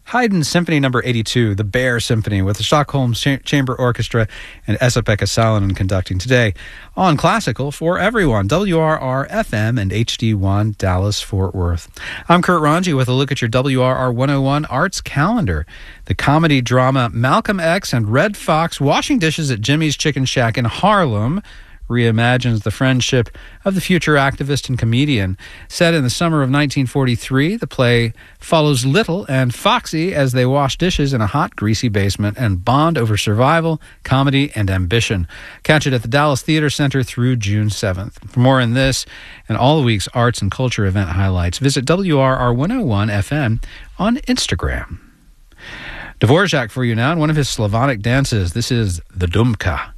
Haydn Symphony No. 82, the Bear Symphony, with the Stockholm Chamber Orchestra and Esa-Pekka Salonen conducting today on Classical for Everyone, WRR-FM and HD1 Dallas-Fort Worth. I'm Kurt Ranji with a look at your WRR 101 Arts Calendar. The comedy drama Malcolm X and Red Fox Washing Dishes at Jimmy's Chicken Shack in Harlem reimagines the friendship of the future activist and comedian. Set in the summer of 1943, the play follows Little and Foxy as they wash dishes in a hot, greasy basement and bond over survival, comedy, and ambition. Catch it at the Dallas Theater Center through June 7th. For more on this and all the week's arts and culture event highlights, visit WRR 101 FM on Instagram. Dvorak for you now in one of his Slavonic dances. This is the Dumka.